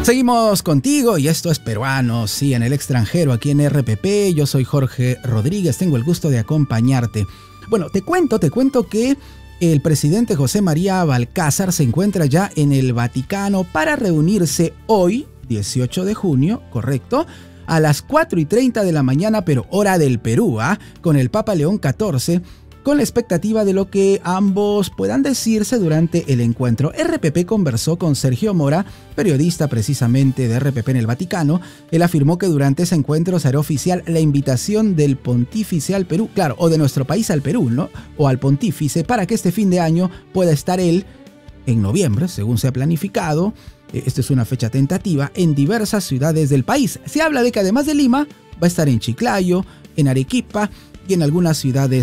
Seguimos contigo y esto es Peruanos, sí, en el extranjero, aquí en RPP. Yo soy Jorge Rodríguez, tengo el gusto de acompañarte. Bueno, te cuento que el presidente José María Balcázar se encuentra ya en el Vaticano para reunirse hoy, 18 de junio, correcto, a las 4:30 de la mañana, pero hora del Perú, con el Papa León XIV, con la expectativa de lo que ambos puedan decirse durante el encuentro. RPP conversó con Sergio Mora, periodista precisamente de RPP en el Vaticano. Él afirmó que durante ese encuentro será oficial la invitación del pontífice al Perú, claro, o de nuestro país al Perú, ¿no? O al pontífice, para que este fin de año pueda estar él en noviembre, según se ha planificado. Esta es una fecha tentativa en diversas ciudades del país. Se habla de que además de Lima, va a estar en Chiclayo, en Arequipa y en algunas ciudades